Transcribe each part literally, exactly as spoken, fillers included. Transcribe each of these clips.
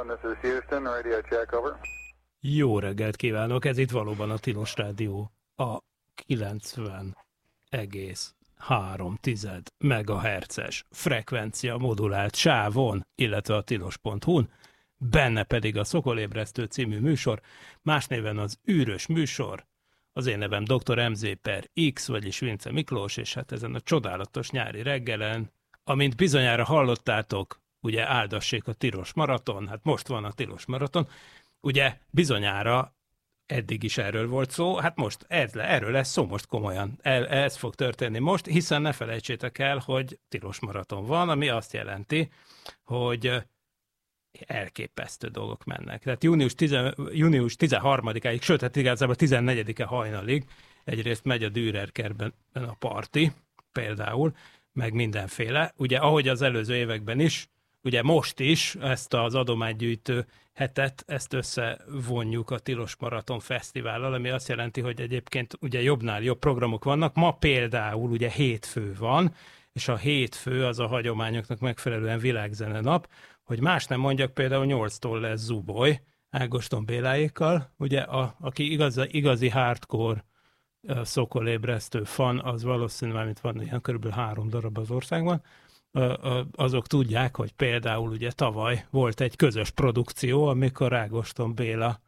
this is Houston, radio check, over. Jó reggelt kívánok, ez itt valóban a Tilos Rádió, a kilencven egész három megahertzes frekvencia modulált sávon, illetve a tilos pont hu-n, benne pedig a Szokolébresztő című műsor, más néven az űrös műsor. Az én nevem doktor em zé per X, vagyis Vince Miklós, és hát ezen a csodálatos nyári reggelen, amint bizonyára hallottátok, ugye áldassék a Tilos Maraton, hát most van a Tilos Maraton, ugye bizonyára eddig is erről volt szó, hát most erről lesz szó most komolyan. El, ez fog történni most, hiszen ne felejtsétek el, hogy Tilos Maraton van, ami azt jelenti, hogy elképesztő dolgok mennek. Tehát június, tizen, június tizenharmadikáig, sőt, hát igazából tizennegyedike hajnalig egyrészt megy a Dürerkerben a parti, például, meg mindenféle. Ugye, ahogy az előző években is, ugye most is ezt az adománygyűjtő hetet, ezt összevonjuk a Tilos Maraton Fesztivállal, ami azt jelenti, hogy egyébként ugye jobbnál jobb programok vannak. Ma például ugye hétfő van, és a hétfő az a hagyományoknak megfelelően világzene nap, hogy más nem mondjak, például nyolctól lesz Zuboly, Ágoston Béláékkal, ugye, a, aki igazi, igazi hardcore uh, szokolébresztő fan, az valószínűleg, mint van ilyen körülbelül három darab az országban, azok tudják, hogy például ugye tavaly volt egy közös produkció, amikor Ágoston Béla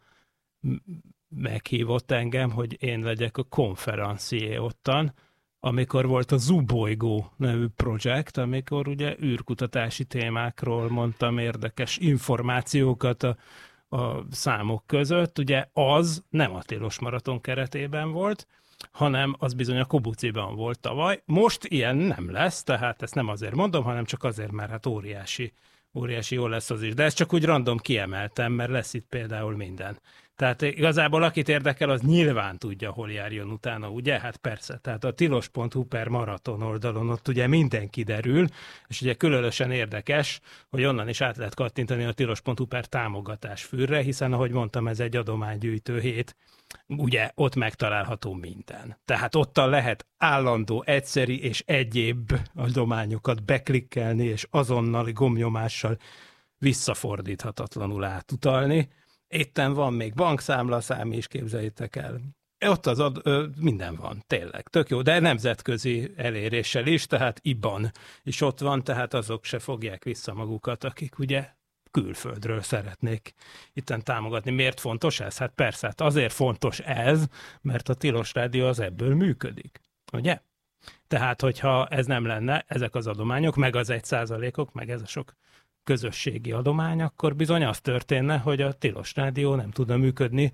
meghívott engem, hogy én legyek a konferencié ottan, amikor volt a Zubolygó nevű projekt, amikor ugye űrkutatási témákról mondtam érdekes információkat a, a számok között. Ugye az nem a Tilos Maraton keretében volt, hanem az bizony a Kobuciban volt tavaly. Most ilyen nem lesz, tehát ezt nem azért mondom, hanem csak azért, mert hát óriási, óriási jó lesz az is. De ezt csak úgy random kiemeltem, mert lesz itt például minden. Tehát igazából akit érdekel, az nyilván tudja, hol járjon utána, ugye? Hát persze, tehát a tilos pont hu per maraton oldalon ott ugye minden kiderül, és ugye különösen érdekes, hogy onnan is át lehet kattintani a tilos pont hu per támogatás fűrre, hiszen ahogy mondtam, ez egy adománygyűjtő hét, ugye ott megtalálható minden. Tehát ottan lehet állandó, egyszeri és egyéb adományokat beklikkelni, és azonnali gombnyomással visszafordíthatatlanul átutalni. Itten van még bankszámlaszám is, képzeljétek el. Ott az ad, ö, minden van, tényleg, tök jó, de nemzetközi eléréssel is, tehát i ban is ott van, tehát azok se fogják vissza magukat, akik ugye külföldről szeretnék itten támogatni. Miért fontos ez? Hát persze, hát azért fontos ez, mert a Tilos Rádió az ebből működik, ugye? Tehát, hogyha ez nem lenne, ezek az adományok, meg az egy százalékok, meg ez a sok közösségi adomány, akkor bizony az történne, hogy a Tilos Rádió nem tudna működni,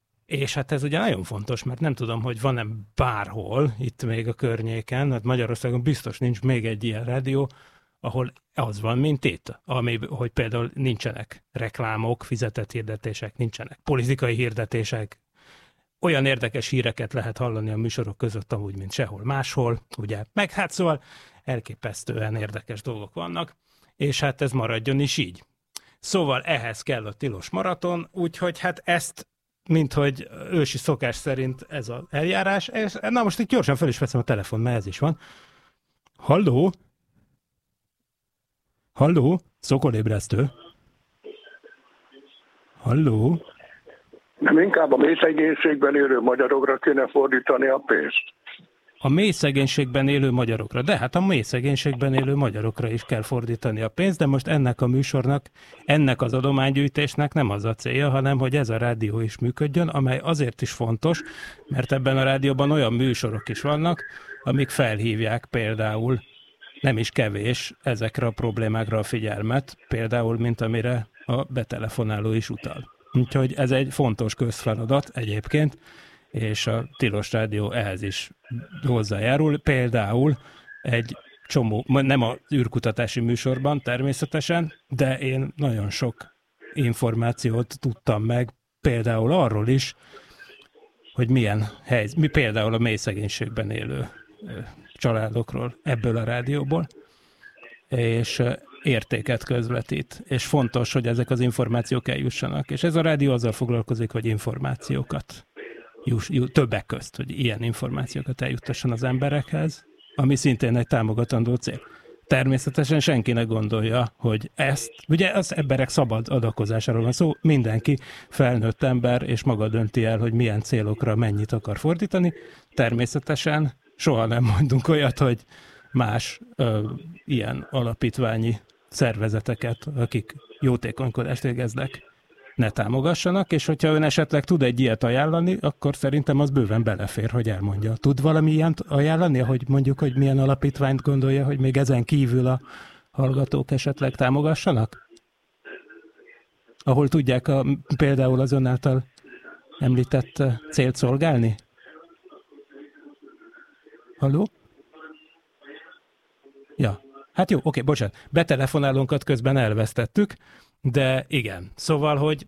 és hát ez ugye nagyon fontos, mert nem tudom, hogy van-e bárhol, itt még a környéken, hát Magyarországon biztos nincs még egy ilyen rádió, ahol az van, mint itt, ami, hogy például nincsenek reklámok, fizetett hirdetések, nincsenek politikai hirdetések, olyan érdekes híreket lehet hallani a műsorok között, amúgy, mint sehol máshol, ugye, meg hát szóval elképesztően érdekes dolgok vannak, és hát ez maradjon is így. Szóval ehhez kell a Tilos Maraton, úgyhogy hát ezt, mint hogy ősi szokás szerint ez az eljárás, és na most itt gyorsan fel is veszem a telefon, mert ez is van. Halló? Halló? Szokolébresztő? Halló? Nem inkább a mély szegénységben élő magyarokra kéne fordítani a pénzt? A mély szegénységben élő magyarokra. De hát a mély szegénységben élő magyarokra is kell fordítani a pénzt, de most ennek a műsornak, ennek az adománygyűjtésnek nem az a célja, hanem hogy ez a rádió is működjön, amely azért is fontos, mert ebben a rádióban olyan műsorok is vannak, amik felhívják például, nem is kevés, ezekre a problémákra a figyelmet, például, mint amire a betelefonáló is utal. Úgyhogy ez egy fontos közfeladat egyébként, és a Tilos Rádió ehhez is hozzájárul. Például egy csomó, nem az űrkutatási műsorban természetesen, de én nagyon sok információt tudtam meg, például arról is, hogy milyen helyzet, mi például a mély szegénységben élő családokról ebből a rádióból, és értéket közvetít, és fontos, hogy ezek az információk eljussanak. És ez a rádió azzal foglalkozik, hogy információkat Juss, juss, többek közt, hogy ilyen információkat eljuttasson az emberekhez, ami szintén egy támogatandó cél. természetesen senki ne gondolja, hogy ezt, ugye az emberek szabad adakozásáról van szó, mindenki felnőtt ember, és maga dönti el, hogy milyen célokra mennyit akar fordítani. Természetesen soha nem mondunk olyat, hogy más ö, ilyen alapítványi szervezeteket, akik jótékonykodást végeznek, ne támogassanak, és hogyha ön esetleg tud egy ilyet ajánlani, akkor szerintem az bőven belefér, hogy elmondja. Tud valami ilyent ajánlani, hogy mondjuk, hogy milyen alapítványt gondolja, hogy még ezen kívül a hallgatók esetleg támogassanak? Ahol tudják a, például az ön által említett célt szolgálni? Halló? Ja. Hát jó, oké, bocsánat. Betelefonálónkat közben elvesztettük, de igen. Szóval, hogy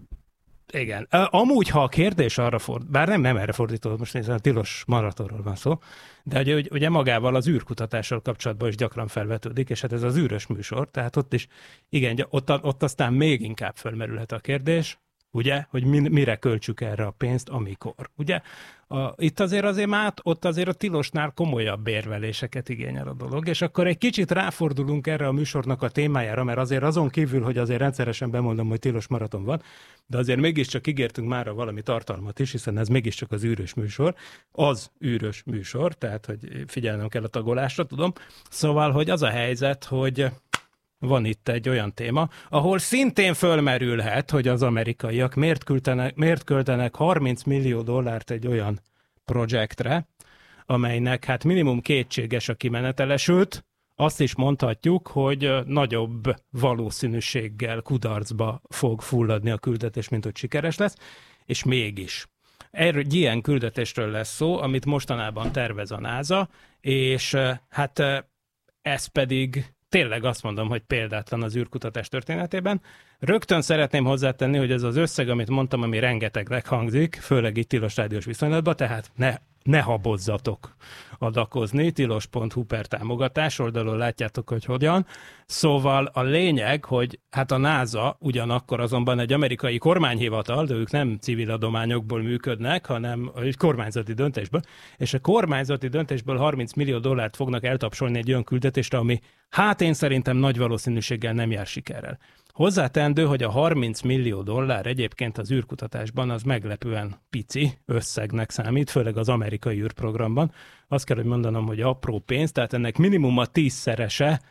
igen. Amúgy, ha a kérdés arra fordít, bár nem, nem erre fordított, most nézem, a tilos maratonról van szó, de ugye, ugye magával az űrkutatással kapcsolatban is gyakran felvetődik, és hát ez az űrös műsor, tehát ott is, igen, ott, ott aztán még inkább felmerülhet a kérdés, ugye, hogy mire költsük erre a pénzt, amikor. Ugye, a, itt azért azért már ott azért a tilosnál komolyabb érveléseket igényel a dolog, és akkor egy kicsit ráfordulunk erre a műsornak a témájára, mert azért azon kívül, hogy azért rendszeresen bemondom, hogy tilos maraton van, de azért mégiscsak ígértünk mára valami tartalmat is, hiszen ez mégiscsak az űrös műsor, az űrös műsor, tehát hogy figyelnem kell a tagolásra, tudom. Szóval, hogy az a helyzet, hogy van itt egy olyan téma, ahol szintén fölmerülhet, hogy az amerikaiak miért költenek, miért költenek harminc millió dollárt egy olyan projektre, amelynek hát minimum kétséges a kimenetele, sőt, azt is mondhatjuk, hogy nagyobb valószínűséggel kudarcba fog fulladni a küldetés, mint hogy sikeres lesz, és mégis. Erről egy ilyen küldetésről lesz szó, amit mostanában tervez a NASA, és hát ez pedig tényleg azt mondom, hogy példátlan az űrkutatás történetében. Rögtön szeretném hozzátenni, hogy ez az összeg, amit mondtam, ami rengetegnek hangzik, főleg itt tilos rádiós viszonylatban, tehát ne, ne habozzatok adakozni, tilos pont hu per támogatás, oldalon látjátok, hogy hogyan. Szóval a lényeg, hogy hát a NASA ugyanakkor azonban egy amerikai kormányhivatal, de ők nem civil adományokból működnek, hanem egy kormányzati döntésből, és a kormányzati döntésből harminc millió dollárt fognak eltapsolni egy olyan küldetésre, ami hát én szerintem nagy valószínűséggel nem jár sikerrel. Hozzátendő, hogy a harminc millió dollár egyébként az űrkutatásban az meglepően pici összegnek számít, főleg az amerikai űrprogramban. Azt kell, hogy mondanom, hogy apró pénz, tehát ennek minimum a tízszerese,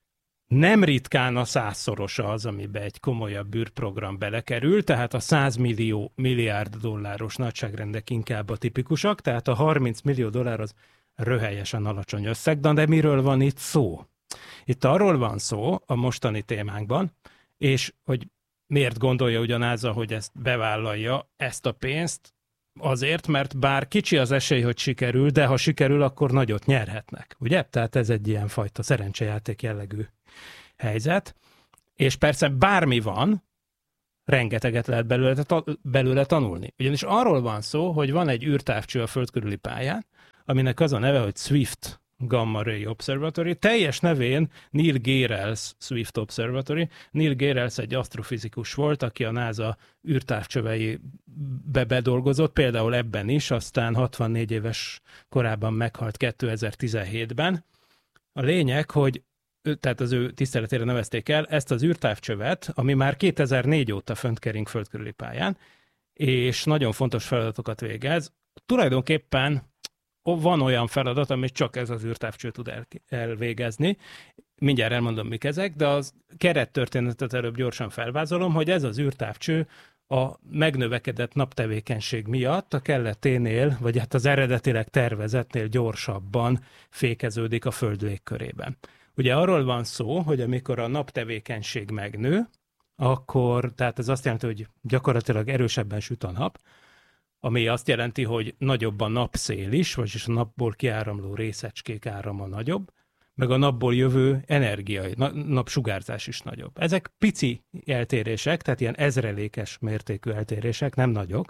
nem ritkán a százszorosa az, amiben egy komolyabb űrprogram belekerül, tehát a száz millió milliárd dolláros nagyságrendek inkább a tipikusak, tehát a harminc millió dollár az röhelyesen alacsony összeg, de miről van itt szó? Itt arról van szó a mostani témánkban, és hogy miért gondolja ugyanaz, hogy ezt bevállalja, ezt a pénzt, azért, mert bár kicsi az esély, hogy sikerül, de ha sikerül, akkor nagyot nyerhetnek, ugye? Tehát ez egy ilyen fajta szerencsejáték jellegű helyzet, és persze bármi van, rengeteget lehet belőle, belőle tanulni. Ugyanis arról van szó, hogy van egy űrtávcső a föld körüli pályán, aminek az a neve, hogy Swift Gamma Ray Observatory, teljes nevén Neil Gehrels Swift Observatory. Neil Gehrels egy asztrofizikus volt, aki a NASA űrtávcsöveibe bedolgozott, például ebben is, aztán hatvannégy éves korában meghalt kétezer-tizenhétben. A lényeg, hogy tehát az ő tiszteletére nevezték el ezt az űrtávcsövet, ami már kétezer-négy óta fönt kering föld körüli pályán, és nagyon fontos feladatokat végez. Tulajdonképpen van olyan feladat, amit csak ez az űrtávcső tud el, elvégezni. Mindjárt elmondom, mik ezek, de az kerettörténetet előbb gyorsan felvázolom, hogy ez az űrtávcső a megnövekedett naptevékenység miatt a kelleténél, vagy hát az eredetileg tervezetnél gyorsabban fékeződik a Föld légkörében. Ugye arról van szó, hogy amikor a naptevékenység megnő, akkor, tehát ez azt jelenti, hogy gyakorlatilag erősebben süt a nap, ami azt jelenti, hogy nagyobb a napszél is, vagyis a napból kiáramló részecskék árama nagyobb, meg a napból jövő energiai, napsugárzás is nagyobb. Ezek pici eltérések, tehát ilyen ezrelékes mértékű eltérések, nem nagyok,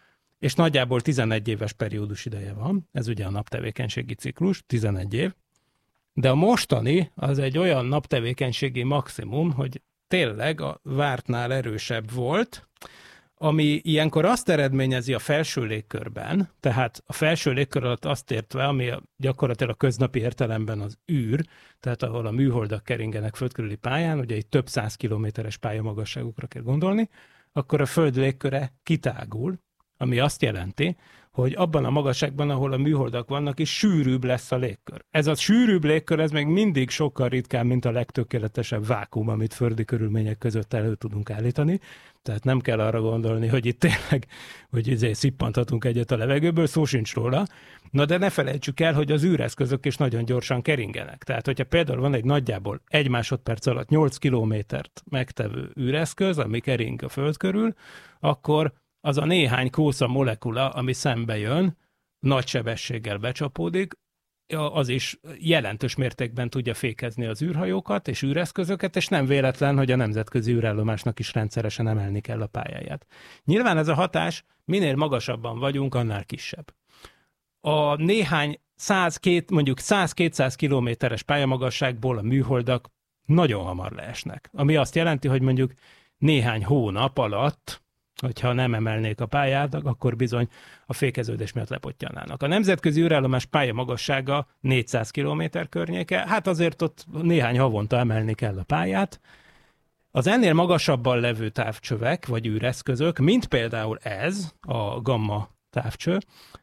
és nagyjából tizenegy éves periódus ideje van, ez ugye a naptevékenységi ciklus, tizenegy év, de a mostani az egy olyan naptevékenységi maximum, hogy tényleg a vártnál erősebb volt, ami ilyenkor azt eredményezi a felső légkörben, tehát a felső légkör alatt azt értve, ami gyakorlatilag a köznapi értelemben az űr, tehát ahol a műholdak keringenek földkörüli pályán, ugye itt több száz kilométeres pályamagasságokra kell gondolni, akkor a Föld légköre kitágul, ami azt jelenti, hogy abban a magasságban, ahol a műholdak vannak, is sűrűbb lesz a légkör. Ez a sűrűbb légkör, ez még mindig sokkal ritkább, mint a legtökéletesebb vákuum, amit földi körülmények között elő tudunk állítani. Tehát nem kell arra gondolni, hogy itt tényleg, hogy izé szippanthatunk egyet a levegőből, szó sincs róla. Na de ne felejtsük el, hogy az űreszközök is nagyon gyorsan keringenek. Tehát, hogyha például van egy nagyjából egy másodperc alatt nyolc kilométert megtevő űreszköz, ami kering a Föld körül, akkor az a néhány kósza molekula, ami szembe jön, nagy sebességgel becsapódik, az is jelentős mértékben tudja fékezni az űrhajókat és űreszközöket, és nem véletlen, hogy a nemzetközi űrállomásnak is rendszeresen emelni kell a pályáját. Nyilván ez a hatás, minél magasabban vagyunk, annál kisebb. A néhány száz-két, mondjuk száz-kétszáz kilométeres pályamagasságból a műholdak nagyon hamar leesnek, ami azt jelenti, hogy mondjuk néhány hónap alatt, hogyha nem emelnék a pályát, akkor bizony a fékeződés miatt lepottyanának. A nemzetközi űrállomás pályamagassága négyszáz kilométer környéke, hát azért ott néhány havonta emelni kell a pályát. Az ennél magasabban levő távcsövek, vagy űreszközök, mint például ez, a gamma távcső,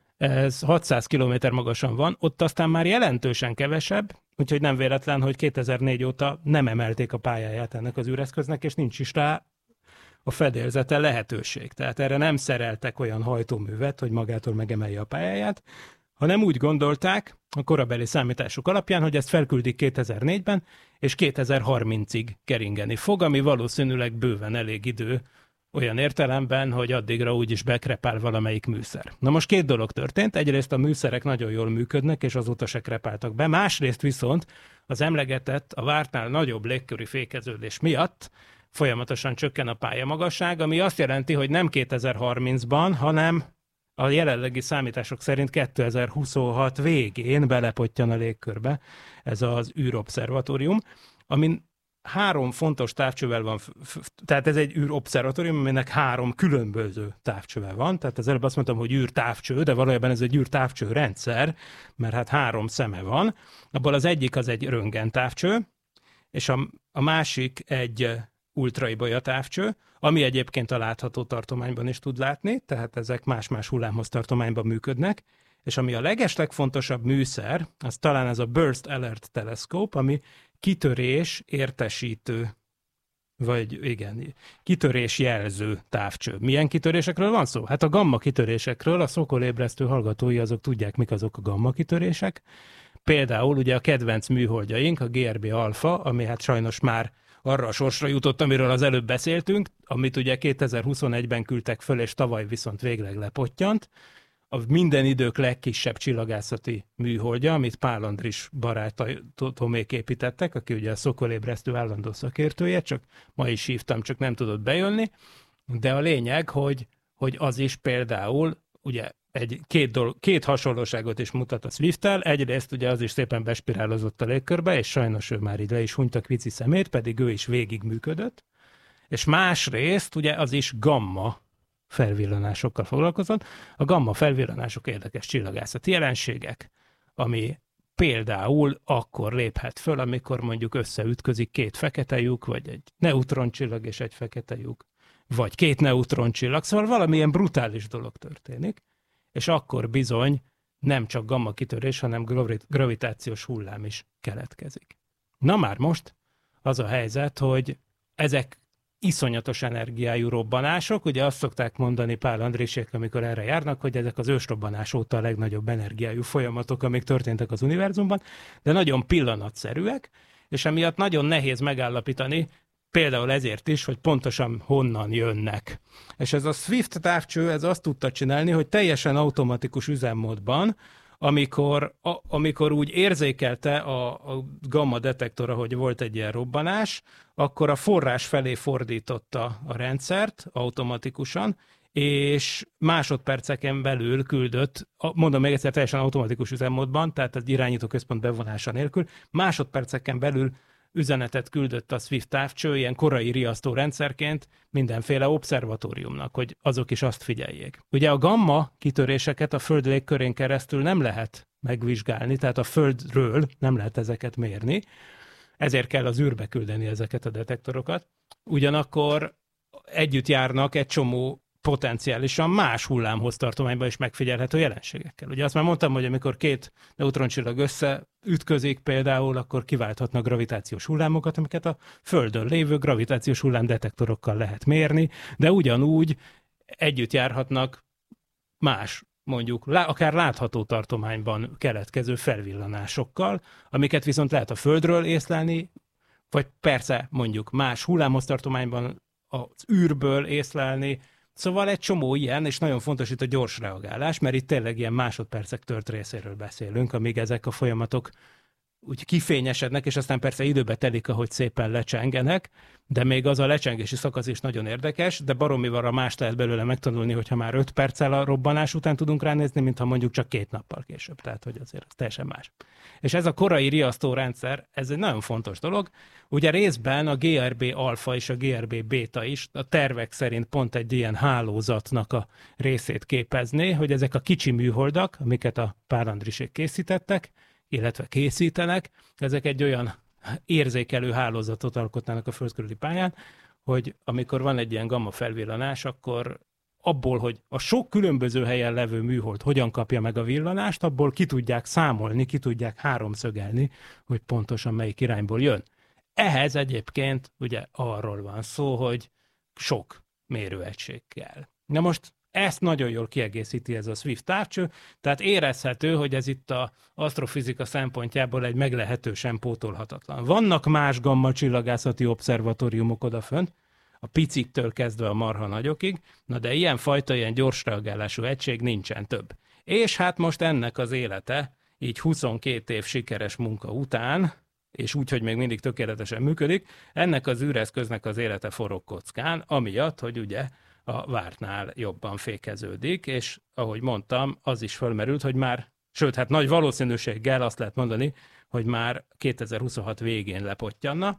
ez hatszáz kilométer magasan van, ott aztán már jelentősen kevesebb, úgyhogy nem véletlen, hogy kétezer-négy óta nem emelték a pályáját ennek az űreszköznek, és nincs is rá a fedélzete lehetőség. Tehát erre nem szereltek olyan hajtóművet, hogy magától megemelje a pályáját, hanem úgy gondolták a korabeli számítások alapján, hogy ezt felküldik kétezer-négyben, és kétezer-harmincig keringeni fog, ami valószínűleg bőven elég idő olyan értelemben, hogy addigra úgyis bekrepál valamelyik műszer. Na most két dolog történt. Egyrészt a műszerek nagyon jól működnek, és azóta se krepáltak be. Másrészt viszont az emlegetett, a vártnál nagyobb légköri fékeződés miatt folyamatosan csökken a pályamagasság, ami azt jelenti, hogy nem kétezer-harmincban, hanem a jelenlegi számítások szerint kétezer-huszonhat végén belepottyan a légkörbe ez az űrobszervatórium, amin három fontos távcsővel van, tehát ez egy űrobszervatórium, aminek három különböző távcsöve van, tehát az előbb azt mondtam, hogy űrtávcső, de valójában ez egy űrtávcső rendszer, mert hát három szeme van, abból az egyik az egy röntgentávcső, és a, a másik egy ultraibolya távcső, ami egyébként a látható tartományban is tud látni, tehát ezek más-más hullámhossz tartományban működnek, és ami a legeslegfontosabb műszer, az talán ez a Burst Alert Telescope, ami kitörés értesítő, vagy igen, kitörés jelző távcső. Milyen kitörésekről van szó? Hát a gamma kitörésekről, a szokolébresztő hallgatói azok tudják, mik azok a gamma kitörések. Például ugye a kedvenc műholdjaink, a gé er bé Alpha, ami hát sajnos már arra a sorsra jutott, amiről az előbb beszéltünk, amit ugye kétezer-huszonegyben küldtek föl, és tavaly viszont végleg lepottyant. A minden idők legkisebb csillagászati műholdja, amit Pál Andris barátomék építettek, aki ugye a szokolébresztő állandó szakértője, csak ma is hívtam, csak nem tudott bejönni. De a lényeg, hogy, hogy az is például ugye egy, két, dolog, két hasonlóságot is mutat a Swift-tel. Egyrészt ugye az is szépen bespirálozott a légkörbe, és sajnos ő már így le is hunyt a kvici szemét, pedig ő is végig működött. És másrészt ugye az is gamma felvillanásokkal foglalkozott. A gamma felvillanások érdekes csillagászati jelenségek, ami például akkor léphet föl, amikor mondjuk összeütközik két fekete lyuk, vagy egy neutroncsillag és egy fekete lyuk, vagy két neutroncsillag, szóval valamilyen brutális dolog történik, és akkor bizony nem csak gamma kitörés, hanem gravitációs hullám is keletkezik. Na már most az a helyzet, hogy ezek iszonyatos energiájú robbanások, ugye azt szokták mondani Pál Andrisék, amikor erre járnak, hogy ezek az ősrobbanás óta a legnagyobb energiájú folyamatok, amik történtek az univerzumban, de nagyon pillanatszerűek, és emiatt nagyon nehéz megállapítani, például ezért is, hogy pontosan honnan jönnek. És ez a Swift távcső, ez azt tudta csinálni, hogy teljesen automatikus üzemmódban, amikor, a, amikor úgy érzékelte a, a gamma detektora, hogy volt egy ilyen robbanás, akkor a forrás felé fordította a rendszert automatikusan, és másodperceken belül küldött, mondom még egyszer, teljesen automatikus üzemmódban, tehát az irányító központ bevonása nélkül, másodperceken belül üzenetet küldött a Swift távcső ilyen korai riasztó rendszerként mindenféle obszervatóriumnak, hogy azok is azt figyeljék. Ugye a gamma kitöréseket a Föld légkörén keresztül nem lehet megvizsgálni, tehát a Földről nem lehet ezeket mérni, ezért kell az űrbe küldeni ezeket a detektorokat. Ugyanakkor együtt járnak egy csomó potenciálisan más hullámhoztartományban is megfigyelhető jelenségekkel. Ugye azt már mondtam, hogy amikor két neutroncsillag összeütközik például, akkor kiválthatnak gravitációs hullámokat, amiket a Földön lévő gravitációs hullámdetektorokkal lehet mérni, de ugyanúgy együtt járhatnak más, mondjuk akár látható tartományban keletkező felvillanásokkal, amiket viszont lehet a Földről észlelni, vagy persze mondjuk más hullámhoztartományban az űrből észlelni. Szóval egy csomó ilyen, és nagyon fontos itt a gyors reagálás, mert itt tényleg ilyen másodpercek tört részéről beszélünk, amíg ezek a folyamatok úgy kifényesednek, és aztán persze időbe telik, ahogy szépen lecsengenek, de még az a lecsengési szakasz is nagyon érdekes, de baromival más lehet belőle megtanulni, hogyha már öt perccel a robbanás után tudunk ránézni, mintha mondjuk csak két nappal később, tehát hogy azért az teljesen más. És ez a korai riasztórendszer, ez egy nagyon fontos dolog. Ugye részben a gé er bé alfa és a gé er bé beta is a tervek szerint pont egy ilyen hálózatnak a részét képezné, hogy ezek a kicsi műholdak, amiket a Pál Andrisék készítettek, illetve készítenek, ezek egy olyan érzékelő hálózatot alkotnának a föld körüli pályán, hogy amikor van egy ilyen gamma felvillanás, akkor abból, hogy a sok különböző helyen levő műhold hogyan kapja meg a villanást, abból ki tudják számolni, ki tudják háromszögelni, hogy pontosan melyik irányból jön. Ehhez egyébként ugye arról van szó, hogy sok mérőegység kell. Na most ezt nagyon jól kiegészíti ez a Swift távcső, tehát érezhető, hogy ez itt az asztrofizika szempontjából egy meglehetősen pótolhatatlan. Vannak más gamma csillagászati obszervatóriumok odafönt, a piciktől kezdve a marha nagyokig, na de ilyen fajta, ilyen gyors reagálású egység nincsen több. És hát most ennek az élete, így huszonkét év sikeres munka után, és úgy, hogy még mindig tökéletesen működik, ennek az űreszköznek az élete forog kockán, amiatt, hogy ugye a vártnál jobban fékeződik, és ahogy mondtam, az is fölmerült, hogy már, sőt, hát nagy valószínűséggel azt lehet mondani, hogy már kétezer-huszonhat végén lepottyanna.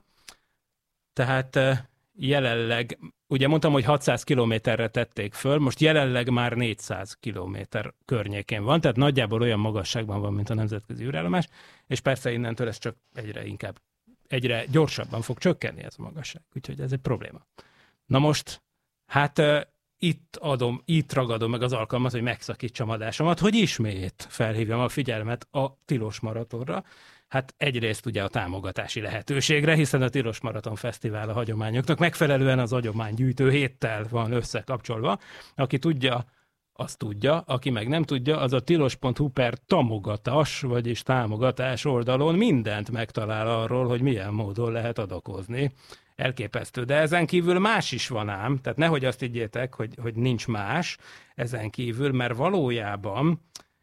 Tehát jelenleg, ugye mondtam, hogy hatszáz kilométerre tették föl, most jelenleg már négyszáz kilométer környékén van, tehát nagyjából olyan magasságban van, mint a nemzetközi űrállomás, és persze innentől ez csak egyre inkább, egyre gyorsabban fog csökkenni ez a magasság, úgyhogy ez egy probléma. Na most, hát uh, itt adom, itt ragadom meg az alkalmat, hogy megszakítsam adásomat, hogy ismét felhívjam a figyelmet a Tilos Maratonra. Hát egyrészt ugye a támogatási lehetőségre, hiszen a Tilos Maraton Fesztivál a hagyományoknak megfelelően az adománygyűjtő héttel van összekapcsolva. Aki tudja, azt tudja, aki meg nem tudja, az a tilos pont hu per támogatás, vagyis támogatás oldalon mindent megtalál arról, hogy milyen módon lehet adakozni. Elképesztő. De ezen kívül más is van ám, tehát nehogy azt higgyétek, hogy, hogy nincs más ezen kívül, mert valójában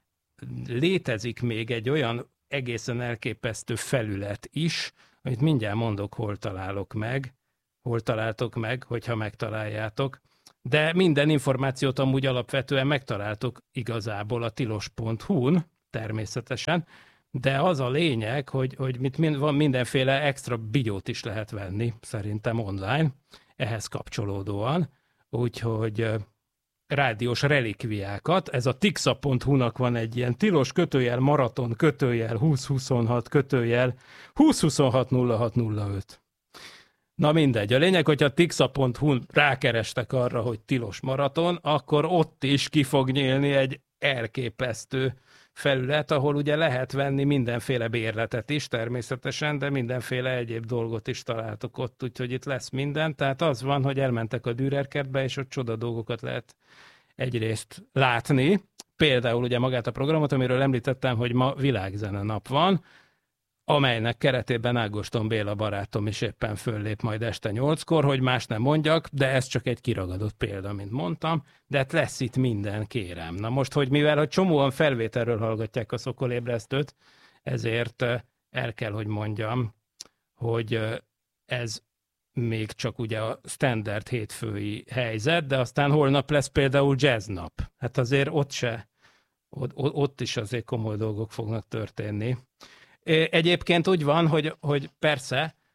létezik még egy olyan egészen elképesztő felület is, amit mindjárt mondok, hol találok meg, hol találtok meg, hogyha megtaláljátok. De minden információt amúgy alapvetően megtaláltok igazából a tilos pont hu-n, természetesen, de az a lényeg, hogy, hogy mit, mind, van mindenféle extra bigyót is lehet venni, szerintem online, ehhez kapcsolódóan, úgyhogy rádiós relikviákat, ez a tixa pont hu-nak van egy ilyen tilos kötőjel maraton kötőjel húsz huszonhat kötőjel húsz huszonhat nulla hat nulla öt. Na mindegy, a lényeg, hogyha tixa pont hu-n rákerestek arra, hogy tilos maraton, akkor ott is ki fog nyílni egy elképesztő felület, ahol ugye lehet venni mindenféle bérletet is természetesen, de mindenféle egyéb dolgot is találtok ott, úgyhogy itt lesz minden. Tehát az van, hogy elmentek a Dürerkertbe, és ott csoda dolgokat lehet egyrészt látni. Például ugye magát a programot, amiről említettem, hogy ma világzene nap van, amelynek keretében Ágoston Béla barátom is éppen föllép majd este nyolckor, hogy más nem mondjak, de ez csak egy kiragadott példa, mint mondtam, de hát lesz itt minden, kérem. Na most, hogy mivel hogy csomóan felvételről hallgatják a Szokolébresztőt, ezért el kell, hogy mondjam, hogy ez még csak ugye a standard hétfői helyzet, de aztán holnap lesz például jazz nap. Hát azért ott se, ott, ott is azért komoly dolgok fognak történni. Egyébként úgy van, hogy, hogy persze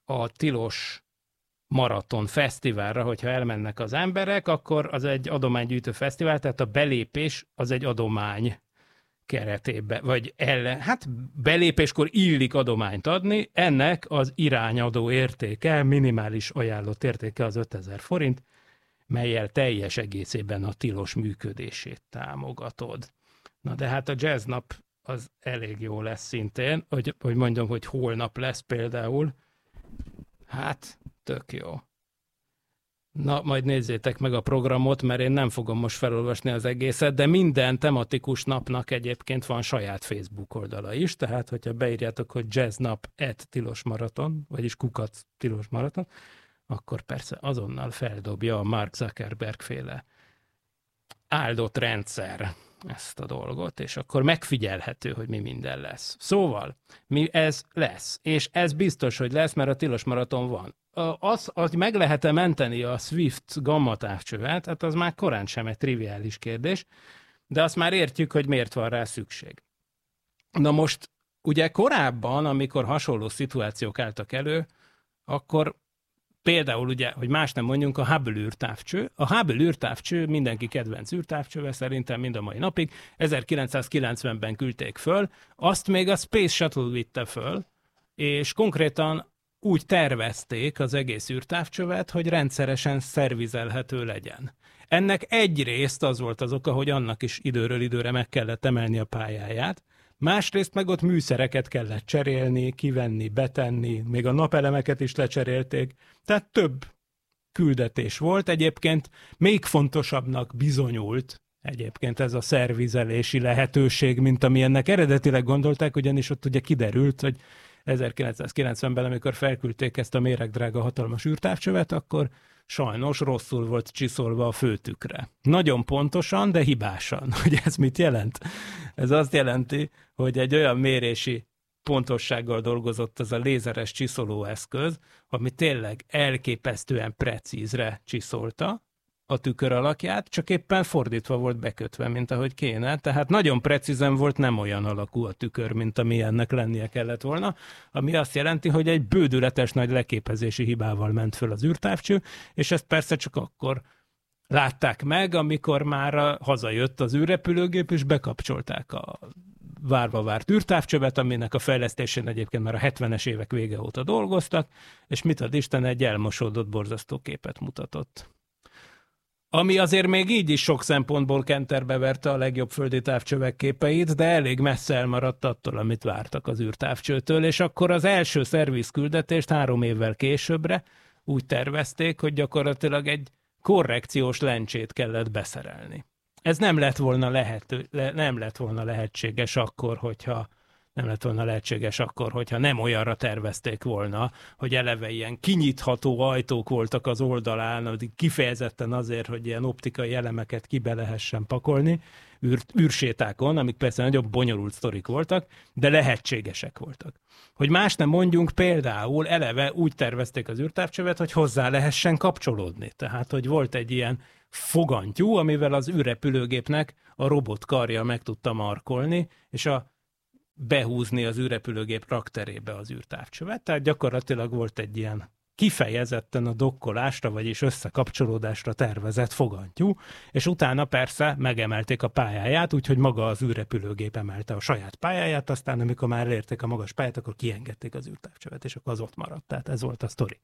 a tilos maraton fesztiválra, hogyha elmennek az emberek, akkor az egy adománygyűjtő fesztivál, tehát a belépés az egy adomány keretében, vagy ellen, hát belépéskor illik adományt adni, ennek az irányadó értéke, minimális ajánlott értéke az ötezer forint, mellyel teljes egészében a tilos működését támogatod. Na de hát a jazznap az elég jó lesz szintén, hogy, hogy mondjam, hogy holnap lesz például. Hát, tök jó. Na, majd nézzétek meg a programot, mert én nem fogom most felolvasni az egészet, de minden tematikus napnak egyébként van saját Facebook oldala is, tehát hogyha beírjátok, hogy jazznap at tilos maraton, vagyis kukac tilos maraton, akkor persze azonnal feldobja a Mark Zuckerberg féle áldott rendszer ezt a dolgot, és akkor megfigyelhető, hogy mi minden lesz. Szóval, mi ez lesz, és ez biztos, hogy lesz, mert a tilos maraton van. Az, hogy meg lehet-e menteni a Swift gamma távcsövet, hát az már korán sem egy triviális kérdés, de azt már értjük, hogy miért van rá szükség. Na most, ugye korábban, amikor hasonló szituációk álltak elő, akkor például ugye, hogy más nem mondjunk, a Hubble űrtávcső. A Hubble űrtávcső mindenki kedvenc űrtávcsőve, szerintem mind a mai napig. ezerkilencszázkilencvenben küldték föl, azt még a Space Shuttle vitte föl, és konkrétan úgy tervezték az egész űrtávcsövet, hogy rendszeresen szervizelhető legyen. Ennek egyrészt az volt az oka, hogy annak is időről időre meg kellett emelni a pályáját, másrészt meg ott műszereket kellett cserélni, kivenni, betenni, még a napelemeket is lecserélték, tehát több küldetés volt. Egyébként még fontosabbnak bizonyult egyébként ez a szervizelési lehetőség, mint ami ennek eredetileg gondolták, ugyanis ott ugye kiderült, hogy ezerkilencszázkilencvenben, amikor felküldték ezt a méregdrága hatalmas űrtávcsövet, akkor sajnos rosszul volt csiszolva a főtükre. Nagyon pontosan, de hibásan. Hogy ez mit jelent? Ez azt jelenti, hogy egy olyan mérési pontossággal dolgozott ez a lézeres csiszolóeszköz, ami tényleg elképesztően precízre csiszolta a tükör alakját, csak éppen fordítva volt bekötve, mint ahogy kéne. Tehát nagyon precízen volt, nem olyan alakú a tükör, mint ami ennek lennie kellett volna, ami azt jelenti, hogy egy bődületes nagy leképezési hibával ment föl az űrtávcső, és ezt persze csak akkor látták meg, amikor már hazajött az űrrepülőgép, és bekapcsolták a várva várt űrtávcsövet, aminek a fejlesztésén egyébként már a hetvenes évek vége óta dolgoztak, és mit ad Isten, egy elmosódott, borzasztó képet mutatott. Ami azért még így is sok szempontból kenterbe verte a legjobb földi távcsövek képeit, de elég messze elmaradt attól, amit vártak az űrtávcsőtől, és akkor az első szervizküldetést három évvel későbbre úgy tervezték, hogy gyakorlatilag egy korrekciós lencsét kellett beszerelni. Ez nem lett volna, lehető, le, nem lett volna lehetséges akkor, hogyha nem lett volna lehetséges akkor, hogyha nem olyanra tervezték volna, hogy eleve ilyen kinyitható ajtók voltak az oldalán, kifejezetten azért, hogy ilyen optikai elemeket kibe lehessen pakolni, űr, űrsétákon, amik persze nagyobb bonyolult sztorik voltak, de lehetségesek voltak. Hogy más nem mondjunk, például eleve úgy tervezték az űrtávcsövet, hogy hozzá lehessen kapcsolódni. Tehát, hogy volt egy ilyen fogantyú, amivel az űrrepülőgépnek a robot karja meg tudta markolni, és a behúzni az űrrepülőgép rakterébe az űrtávcsövet. Tehát gyakorlatilag volt egy ilyen kifejezetten a dokkolásra, vagyis összekapcsolódásra tervezett fogantyú, és utána persze megemelték a pályáját, úgyhogy maga az űrrepülőgép emelte a saját pályáját, aztán amikor már elérték a magas pályát, akkor kiengedték az űrtávcsövet, és akkor az ott maradt. Tehát ez volt a sztori.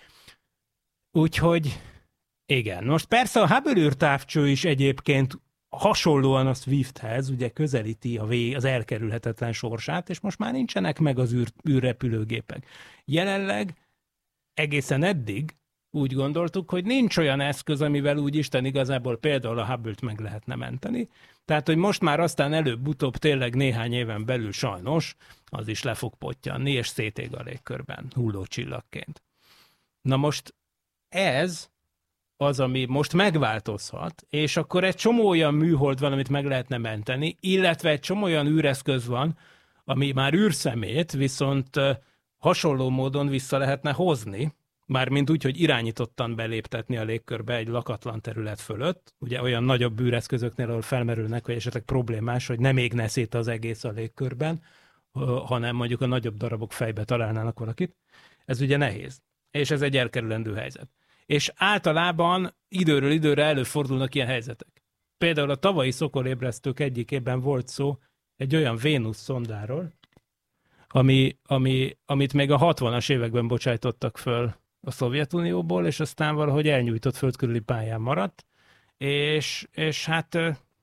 Úgyhogy igen. Most persze a Hubble űrtávcső is egyébként hasonlóan a Swifthez ugye közelíti a vé, az elkerülhetetlen sorsát, és most már nincsenek meg az űr, űrrepülőgépek. Jelenleg egészen eddig úgy gondoltuk, hogy nincs olyan eszköz, amivel úgy Isten igazából például a Hubble-t meg lehetne menteni. Tehát, hogy most már aztán előbb-utóbb tényleg néhány éven belül sajnos az is le fog pottyanni, és szétég a légkörben, hullócsillagként. Na most ez az, ami most megváltozhat, és akkor egy csomó olyan műhold van, amit meg lehetne menteni, illetve egy csomó olyan űreszköz van, ami már űrszemét, viszont hasonló módon vissza lehetne hozni, mármint úgy, hogy irányítottan beléptetni a légkörbe egy lakatlan terület fölött. Ugye olyan nagyobb űreszközöknél, ahol felmerülnek, hogy esetleg problémás, hogy nem égne szét az egész a légkörben, hanem mondjuk a nagyobb darabok fejbe találnának valakit. Ez ugye nehéz, és ez egy elkerülendő helyzet. És általában időről időre előfordulnak ilyen helyzetek. Például a tavalyi szokolébresztők egyikében volt szó egy olyan Vénusz szondáról, ami, ami, amit még a hatvanas években bocsájtottak föl a Szovjetunióból, és aztán valahogy elnyújtott földkörüli pályán maradt, és, és hát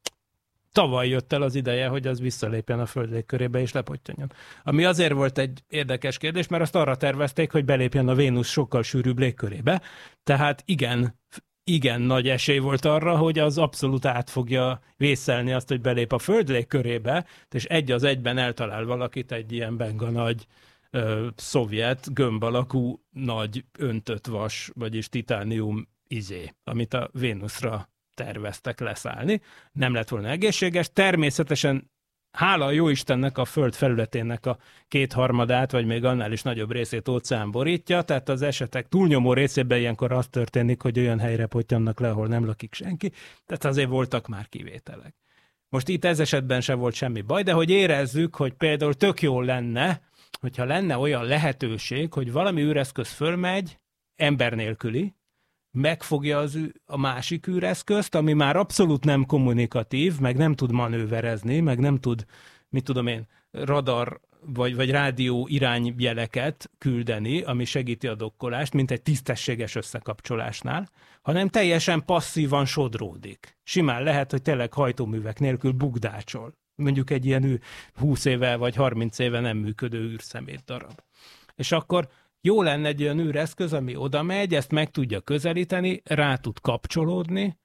tavaly jött el az ideje, hogy az visszalépjen a föld légkörébe és lepottyanjon. Ami azért volt egy érdekes kérdés, mert azt arra tervezték, hogy belépjen a Vénusz sokkal sűrűbb légkörébe, tehát igen, igen nagy esély volt arra, hogy az abszolút át fogja vészelni azt, hogy belép a föld légkörébe, és egy az egyben eltalál valakit egy ilyen benga nagy ö, szovjet, gömb alakú, nagy öntött vas, vagyis titánium izé, amit a Vénuszra terveztek leszállni. Nem lett volna egészséges. Természetesen hála a jóistennek a föld felületének a kétharmadát, vagy még annál is nagyobb részét óceán borítja, tehát az esetek túlnyomó részében ilyenkor az történik, hogy olyan helyre pottyannak le, ahol nem lakik senki, tehát azért voltak már kivételek. Most itt ez esetben sem volt semmi baj, de hogy érezzük, hogy például tök jó lenne, hogyha lenne olyan lehetőség, hogy valami űreszköz fölmegy, ember nélküli, megfogja az, a másik űreszközt, ami már abszolút nem kommunikatív, meg nem tud manőverezni, meg nem tud, mit tudom én, radar vagy, vagy rádió irányjeleket küldeni, ami segíti a dokkolást, mint egy tisztességes összekapcsolásnál, hanem teljesen passzívan sodródik. Simán lehet, hogy tényleg hajtóművek nélkül bugdácsol. Mondjuk egy ilyen húsz éve vagy harminc éve nem működő űrszemét darab. És akkor jó lenne egy olyan űreszköz, ami oda megy, ezt meg tudja közelíteni, rá tud kapcsolódni,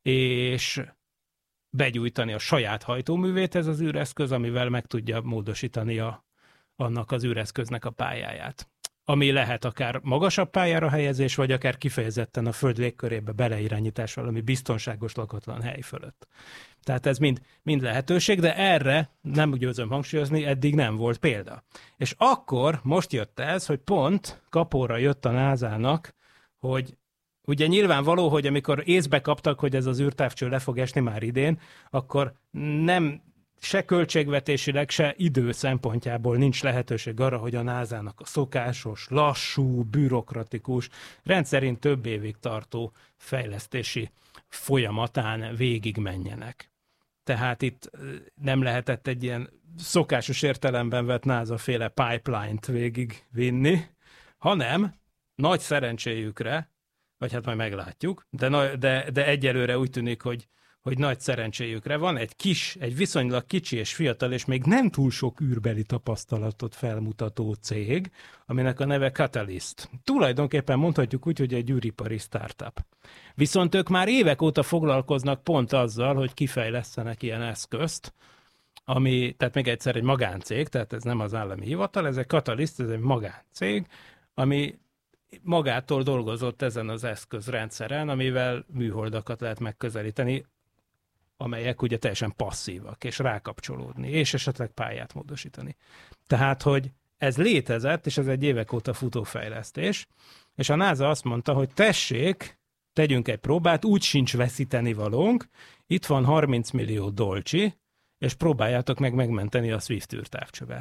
és begyújtani a saját hajtóművét ez az űreszköz, amivel meg tudja módosítani a, annak az űreszköznek a pályáját. Ami lehet akár magasabb pályára helyezés, vagy akár kifejezetten a föld légkörébe beleirányítás valami biztonságos lakatlan hely fölött. Tehát ez mind, mind lehetőség, de erre nem győzöm hangsúlyozni, eddig nem volt példa. És akkor most jött ez, hogy pont kapóra jött a nászának, hogy ugye nyilvánvaló, hogy amikor észbe kaptak, hogy ez az űrtávcső le fog esni már idén, akkor nem se költségvetésileg, se idő szempontjából nincs lehetőség arra, hogy a nászának a szokásos, lassú, bürokratikus, rendszerint több évig tartó fejlesztési folyamatán végigmenjenek. Tehát itt nem lehetett egy ilyen szokásos értelemben vett NASA-féle pipeline-t végigvinni, hanem nagy szerencséjükre, vagy hát majd meglátjuk, de, de, de egyelőre úgy tűnik, hogy, hogy nagy szerencséjükre van egy kis, egy viszonylag kicsi és fiatal, és még nem túl sok űrbeli tapasztalatot felmutató cég, aminek a neve Catalyst. Tulajdonképpen mondhatjuk úgy, hogy egy űripari startup. Viszont ők már évek óta foglalkoznak pont azzal, hogy kifejlesztenek ilyen eszközt, ami, tehát még egyszer egy magáncég, tehát ez nem az állami hivatal, ez egy Catalyst, ez egy magáncég, ami magától dolgozott ezen az eszközrendszeren, amivel műholdakat lehet megközelíteni, amelyek ugye teljesen passzívak, és rákapcsolódni, és esetleg pályát módosítani. Tehát, hogy ez létezett, és ez egy évek óta futó fejlesztés, és a NASA azt mondta, hogy tessék, tegyünk egy próbát, úgy sincs veszíteni valónk, itt van harminc millió dolcsi, és próbáljátok meg megmenteni a Swift űrtávcsövet.